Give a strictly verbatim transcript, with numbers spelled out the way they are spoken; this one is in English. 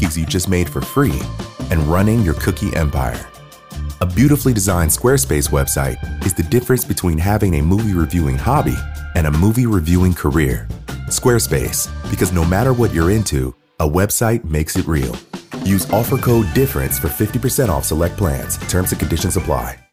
cookies you just made for free and running your cookie empire. A beautifully designed Squarespace website is the difference between having a movie reviewing hobby and a movie reviewing career. Squarespace, because no matter what you're into, a website makes it real. Use offer code DIFFERENCE for fifty percent off select plans. Terms and conditions apply.